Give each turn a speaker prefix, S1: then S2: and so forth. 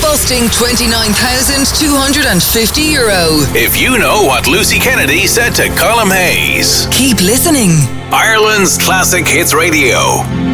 S1: costing €29,250.
S2: If you know what Lucy Kennedy said to Colm Hayes.
S1: Keep listening.
S2: Ireland's Classic Hits Radio.